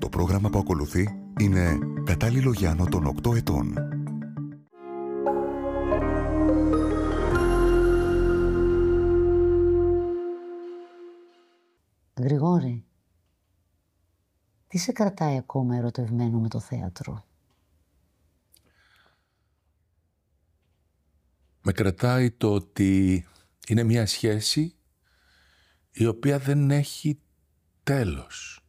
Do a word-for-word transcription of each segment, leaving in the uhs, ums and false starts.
πρόγραμμα που ακολουθεί είναι κατάλληλο για άνω των οκτώ ετών. Γρηγόρη, τι σε κρατάει ακόμα ερωτευμένο με το θέατρο? Με κρατάει το ότι είναι μια σχέση η οποία δεν έχει τέλος.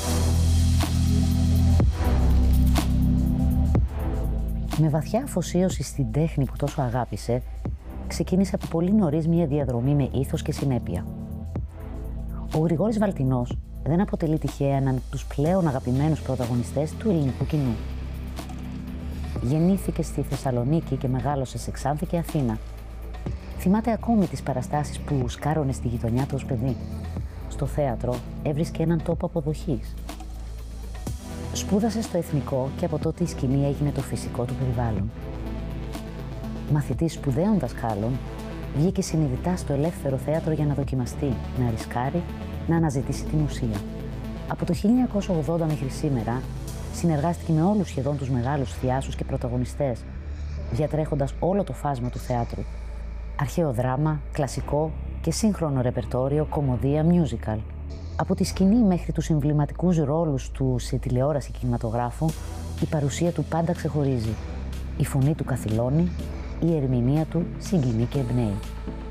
Με βαθιά αφοσίωση στην τέχνη που τόσο αγάπησε, ξεκίνησε από πολύ νωρίς μια διαδρομή με ήθος και συνέπεια. Ο Γρηγόρης Βαλτινός δεν αποτελεί τυχαία έναν από τους πλέον αγαπημένους πρωταγωνιστές του ελληνικού κοινού. Γεννήθηκε στη Θεσσαλονίκη και μεγάλωσε σε Ξάνθη και Αθήνα. Θυμάται ακόμη τις παραστάσεις που σκάρωνε στη γειτονιά του ως παιδί. Στο θέατρο έβρισκε έναν τόπο αποδοχής. Σπούδασε στο Εθνικό και από τότε η σκηνή έγινε το φυσικό του περιβάλλον. Μαθητής σπουδαίων δασκάλων, βγήκε συνειδητά στο ελεύθερο θέατρο για να δοκιμαστεί, να ρισκάρει, να αναζητήσει την ουσία. Από το χίλια εννιακόσια ογδόντα μέχρι σήμερα, συνεργάστηκε με όλους σχεδόν τους μεγάλους θειάσους και πρωταγωνιστές, διατρέχοντας όλο το φάσμα του θεάτρου. Αρχαίο δράμα, κλασικό και σύγχρονο ρεπερτόριο, κομμωδία, musical. Από τη σκηνή μέχρι τους εμβληματικούς ρόλους του σε τηλεόραση και κινηματογράφο, η παρουσία του πάντα ξεχωρίζει. Η φωνή του καθυλώνει, η ερμηνεία του συγκινεί και εμπνέει.